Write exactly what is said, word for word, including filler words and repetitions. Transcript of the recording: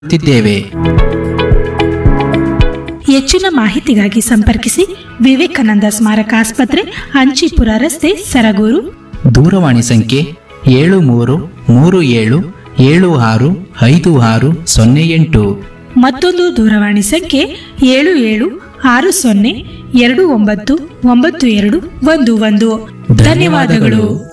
ತಿದ್ದೇವೆ. ಹೆಚ್ಚಿನ ಮಾಹಿತಿಗಾಗಿ ಸಂಪರ್ಕಿಸಿ ವಿವೇಕಾನಂದ ಸ್ಮಾರಕ ಆಸ್ಪತ್ರೆ, ಅಂಚಿಪುರ ರಸ್ತೆ, ಸರಗೂರು. ದೂರವಾಣಿ ಸಂಖ್ಯೆ ಏಳು ಮೂರು ಮೂರು ಏಳು ಏಳು ಆರು ಐದು ಆರು ಸೊನ್ನೆ ಎಂಟು. ಮತ್ತೊಂದು ದೂರವಾಣಿ ಸಂಖ್ಯೆ ಏಳು ಏಳು ಆರು ಸೊನ್ನೆ ಎರಡು ಒಂಬತ್ತು ಒಂಬತ್ತು ಎರಡು ಒಂದು ಒಂದು. ಧನ್ಯವಾದಗಳು.